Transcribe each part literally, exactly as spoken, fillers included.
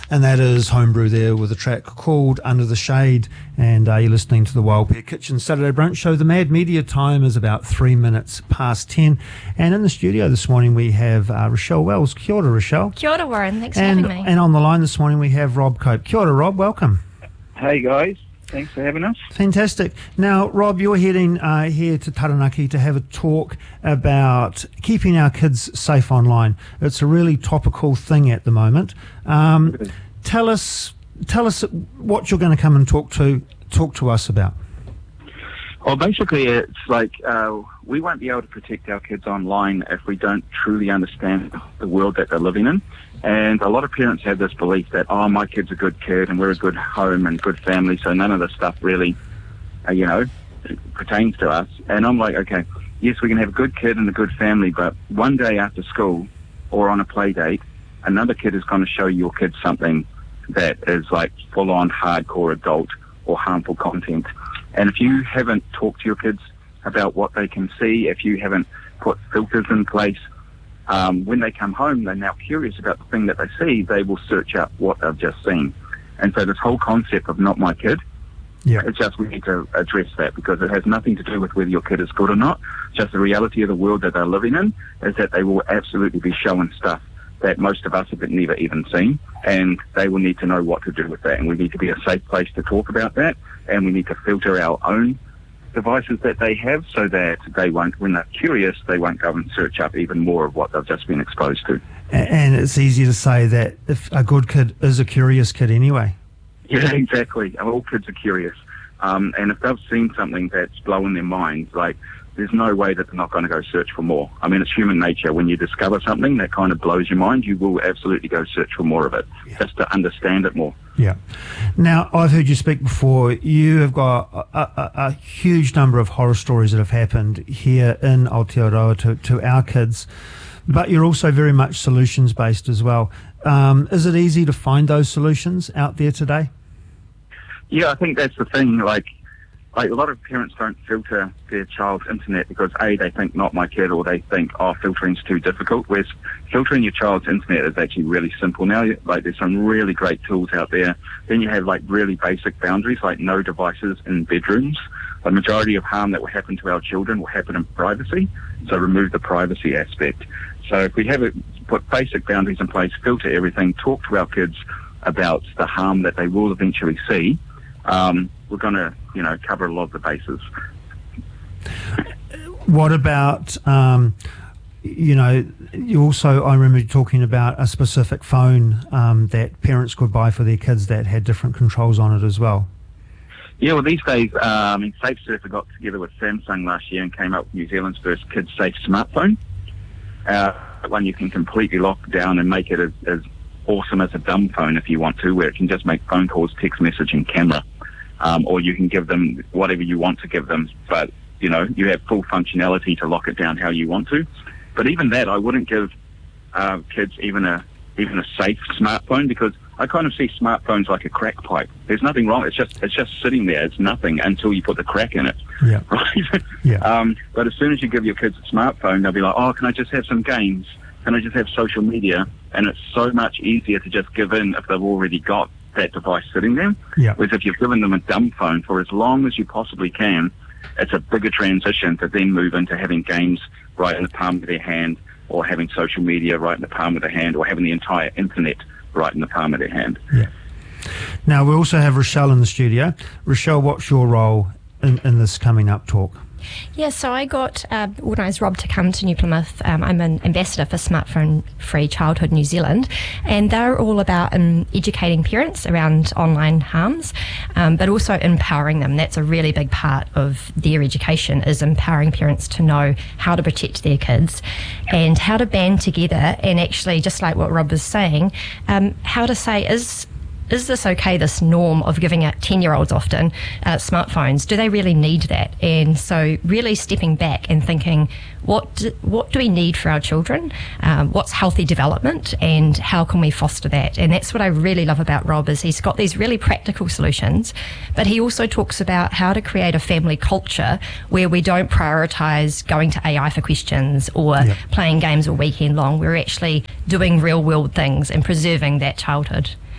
And that is Homebrew there with a track called Under the Shade. And uh, you're listening to the Wild Pear Kitchen Saturday Brunch Show. The Mad Media time is about three minutes past ten. And in the studio this morning we have uh, Rochelle Wells. Kia ora, Rochelle. Kia ora, Warren. Thanks and, for having me. And on the line this morning we have Rob Cope. Kia ora, Rob. Welcome. Hey, guys. Thanks for having us. Fantastic. Now, Rob, you're heading uh, here to Taranaki to have a talk about keeping our kids safe online. It's a really topical thing at the moment. Um, tell us, tell us what you're going to come and talk to talk to us about. Well, basically, it's like uh, we won't be able to protect our kids online if we don't truly understand the world that they're living in. And a lot of parents have this belief that, oh, my kid's a good kid and we're a good home and good family, so none of this stuff really, uh, you know, pertains to us. And I'm like, okay, yes, we can have a good kid and a good family, but one day after school or on a play date, another kid is going to show your kid something that is like full-on hardcore adult or harmful content. And if you haven't talked to your kids about what they can see, if you haven't put filters in place, Um, when they come home, they're now curious about the thing that they see. They will search up what they've just seen. And so this whole concept of not my kid, yeah. it's just we need to address that because it has nothing to do with whether your kid is good or not. Just the reality of the world that they're living in is that they will absolutely be showing stuff that most of us have never even seen, and they will need to know what to do with that. And we need to be a safe place to talk about that, and we need to filter our own devices that they have so that they won't, when they're curious, they won't go and search up even more of what they've just been exposed to. And it's easy to say that if a good kid is a curious kid anyway. Yeah, exactly. All kids are curious. Um, and if they've seen something that's blowing their minds, like, there's no way that they're not going to go search for more. I mean, it's human nature. When you discover something that kind of blows your mind, you will absolutely go search for more of it, yeah. just to understand it more. Yeah. Now, I've heard you speak before. You have got a, a, a huge number of horror stories that have happened here in Aotearoa to, to our kids, but you're also very much solutions-based as well. Um, is it easy to find those solutions out there today? Yeah, I think that's the thing. Like, Like a lot of parents don't filter their child's internet because A, they think not my kid, or they think, oh, filtering's too difficult. Whereas filtering your child's internet is actually really simple now. Like there's some really great tools out there. Then you have like really basic boundaries, like no devices in bedrooms. The majority of harm that will happen to our children will happen in privacy. So remove the privacy aspect. So if we have it, put basic boundaries in place, filter everything, talk to our kids about the harm that they will eventually see, um, we're going to, you know, cover a lot of the bases. What about, um, you know, you also, I remember you talking about a specific phone um, that parents could buy for their kids that had different controls on it as well. Yeah, well, these days, uh, I mean, SafeSurfer got together with Samsung last year and came up with New Zealand's first kid-safe smartphone. Uh, one you can completely lock down and make it as, as awesome as a dumb phone if you want to, where it can just make phone calls, text messaging, camera. Um, or you can give them whatever you want to give them, but, you know, you have full functionality to lock it down how you want to. But even that, I wouldn't give uh, kids even a even a safe smartphone, because I kind of see smartphones like a crack pipe. There's nothing wrong. It's just it's just sitting there. It's nothing until you put the crack in it. Yeah. Right? Yeah. Um, but as soon as you give your kids a smartphone, they'll be like, oh, can I just have some games? Can I just have social media? And it's so much easier to just give in if they've already got that device sitting there. Yeah. Whereas if you've given them a dumb phone for as long as you possibly can, it's a bigger transition to then move into having games right in the palm of their hand, or having social media right in the palm of their hand, or having the entire internet right in the palm of their hand. Yeah. Now, we also have Rochelle in the studio. Rochelle, what's your role in, in this coming up talk? Yeah, so I got uh, organised Rob to come to New Plymouth. Um, I'm an ambassador for Smartphone Free Childhood New Zealand, and they're all about um, educating parents around online harms, um, but also empowering them. That's a really big part of their education, is empowering parents to know how to protect their kids and how to band together and actually, just like what Rob was saying, um, how to say, is is this okay, this norm of giving out ten-year-olds often uh, smartphones? Do they really need that? And so really stepping back and thinking, what do, what do we need for our children? Um, what's healthy development, and how can we foster that? And that's what I really love about Rob, is he's got these really practical solutions, but he also talks about how to create a family culture where we don't prioritise going to A I for questions or yep. playing games all weekend long. We're actually doing real-world things and preserving that childhood.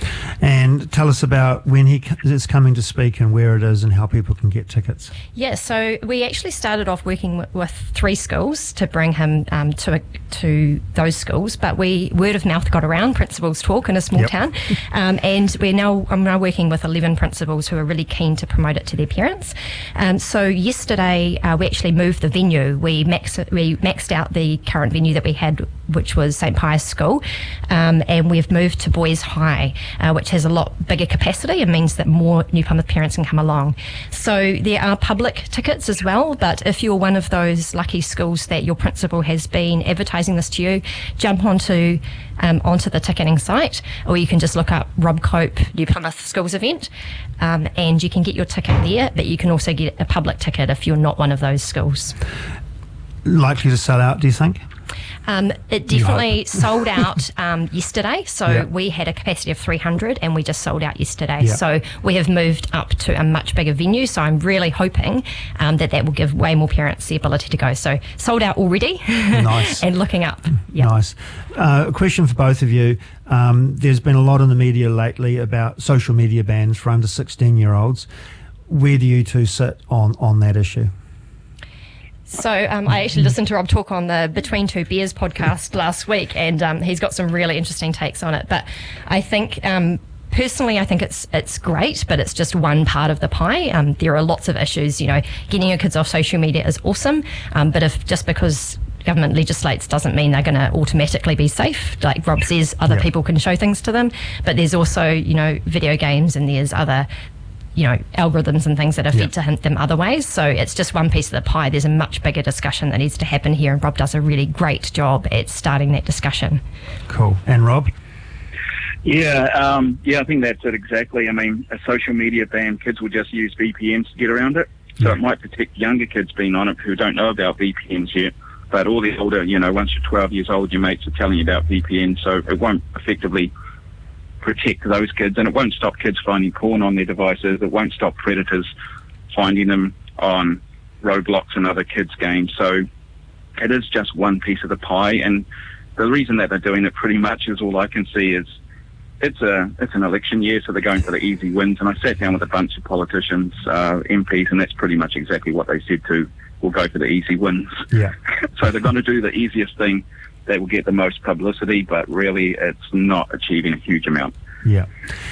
And tell us about when he is coming to speak and where it is and how people can get tickets. Yeah, so we actually started off working with, with three schools to bring him um, to to those schools, but we word of mouth got around, principals talk in a small yep. town, um, and we're now I'm now working with eleven principals who are really keen to promote it to their parents. Um, so yesterday uh, we actually moved the venue. We max we maxed out the current venue that we had, which was Saint Pius School, um, and we've moved to Boys High, uh, which has a lot bigger capacity and means that more New Plymouth parents can come along. So there are public tickets as well, but if you're one of those lucky schools that your principal has been advertising this to you, jump onto um, onto the ticketing site, or you can just look up Rob Cope New Plymouth Schools event, um, and you can get your ticket there, but you can also get a public ticket if you're not one of those schools. Likely to sell out, do you think? Um, it definitely sold out um, yesterday, so yeah. we had a capacity of three hundred and we just sold out yesterday. Yeah. So we have moved up to a much bigger venue, so I'm really hoping um, that that will give way more parents the ability to go. So sold out already. Nice. And looking up. Yep. Nice. Uh, a question for both of you. Um, there's been a lot in the media lately about social media bans for under sixteen year olds. Where do you two sit on, on that issue? So um, I actually listened to Rob talk on the Between Two Beers podcast last week, and um, he's got some really interesting takes on it. But I think um, personally, I think it's it's great, but it's just one part of the pie. Um, there are lots of issues. You know, getting your kids off social media is awesome, um, but if just because government legislates doesn't mean they're going to automatically be safe. Like Rob says, other yep. people can show things to them, but there's also, you know, video games and there's other, you know, algorithms and things that are fed yep. to him, them other ways. So it's just one piece of the pie. There's a much bigger discussion that needs to happen here, and Rob does a really great job at starting that discussion. Cool. And Rob? Yeah, um, yeah, I think that's it exactly. I mean, a social media ban, kids will just use V P Ns to get around it. So yeah. it might protect younger kids being on it who don't know about V P Ns yet. But all the older, you know, once you're twelve years old, your mates are telling you about V P Ns, so it won't effectively protect those kids, and it won't stop kids finding porn on their devices. It won't stop predators finding them on Roblox and other kids' games. So it is just one piece of the pie, and the reason that they're doing it pretty much is all I can see is it's a it's an election year, so they're going for the easy wins. And I sat down with a bunch of politicians, uh, M Ps, and that's pretty much exactly what they said too. We'll go for the easy wins. Yeah. So they're going to do the easiest thing that will get the most publicity, but really it's not achieving a huge amount. Yeah.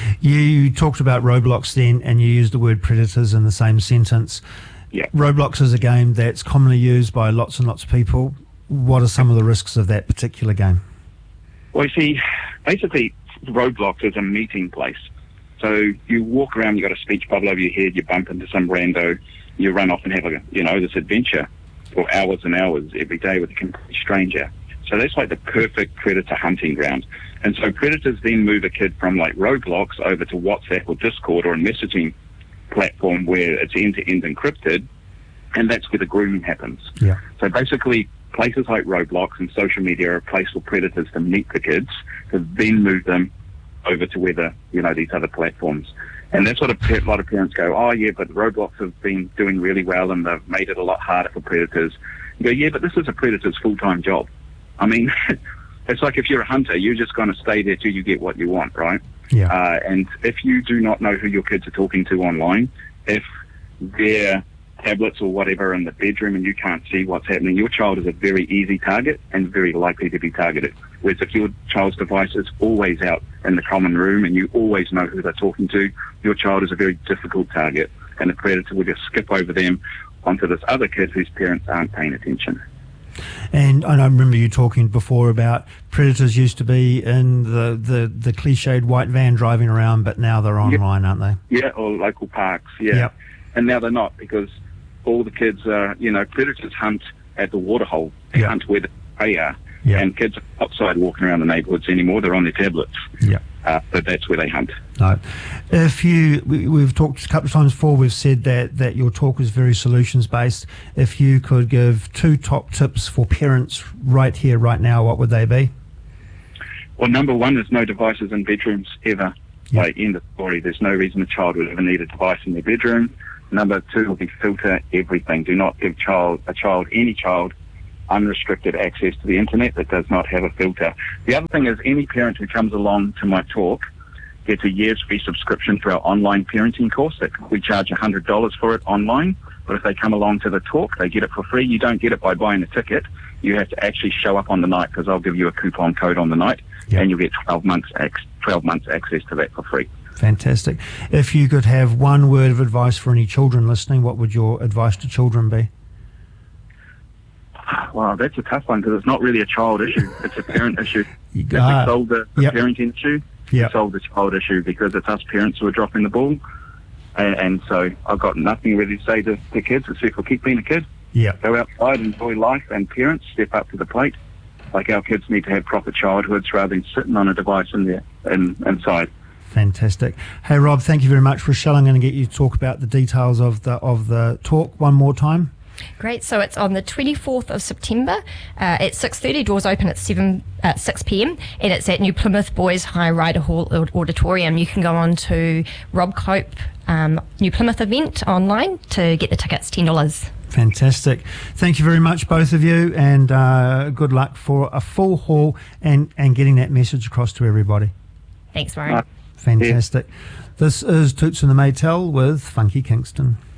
You talked about Roblox then, and you used the word predators in the same sentence. Yeah. Roblox is a game that's commonly used by lots and lots of people. What are some of the risks of that particular game? Well, you see, basically Roblox is a meeting place. So you walk around, you've got a speech bubble over your head, you bump into some rando, you run off and have a, you know, this adventure for hours and hours every day with a complete stranger. So that's like the perfect predator hunting ground. And so predators then move a kid from like Roblox over to WhatsApp or Discord or a messaging platform where it's end-to-end encrypted, and that's where the grooming happens. Yeah. So basically places like Roblox and social media are a place for predators to meet the kids, to then move them over to where the, you know, these other platforms. And that's what a lot of parents go, oh yeah, but Roblox have been doing really well and they've made it a lot harder for predators. You go, yeah, but this is a predator's full-time job. I mean, it's like if you're a hunter, you're just going to stay there till you get what you want, right? Yeah. Uh, and if you do not know who your kids are talking to online, if their tablets or whatever are in the bedroom and you can't see what's happening, your child is a very easy target and very likely to be targeted. Whereas if your child's device is always out in the common room and you always know who they're talking to, your child is a very difficult target, and the predator will just skip over them onto this other kid whose parents aren't paying attention. And I remember you talking before about predators used to be in the, the, the cliched white van driving around, but now they're online, yep. aren't they? Yeah, or local parks, yeah. Yep. And now they're not, because all the kids are, you know, predators hunt at the waterhole. They yep. hunt where they are. Yep. And kids are outside walking around the neighbourhoods anymore. They're on their tablets. Yeah. Uh, but that's where they hunt. No. If you, we, we've talked a couple of times before, we've said that, that your talk is very solutions-based. If you could give two top tips for parents right here, right now, what would they be? Well, number one is no devices in bedrooms ever. Yep. Like, end of story. There's no reason a child would ever need a device in their bedroom. Number two will be filter everything. Do not give child a child, any child, unrestricted access to the internet that does not have a filter. The other thing is, any parent who comes along to my talk gets a year's free subscription to our online parenting course. That we charge one hundred dollars for it online, but if they come along to the talk, they get it for free. You don't get it by buying a ticket. You have to actually show up on the night, because I'll give you a coupon code on the night, yep. and you'll get twelve months ex- twelve months access to that for free. Fantastic. If you could have one word of advice for any children listening, what would your advice to children be? Wow, that's a tough one, because it's not really a child issue. It's a parent issue. You If we solve the, the yep. parenting issue, yep. we solve the child issue, because it's us parents who are dropping the ball. And, and so I've got nothing really to say to, to kids except for keep being a kid. Yeah. Go outside, enjoy life, and parents step up to the plate. Like, our kids need to have proper childhoods rather than sitting on a device in there in, inside. Fantastic. Hey Rob, thank you very much for showing and get you to talk about the details of the of the talk one more time. Great. So it's on the twenty-fourth of September uh, at six thirty. Doors open at seven uh, six p.m. and it's at New Plymouth Boys High Rider Hall Auditorium. You can go on to Rob Cope um, New Plymouth event online to get the tickets, ten dollars. Fantastic. Thank you very much, both of you, and uh, good luck for a full hall and, and getting that message across to everybody. Thanks, Warren. Uh, Fantastic. Yeah. This is Toots and the Maytell with Funky Kingston.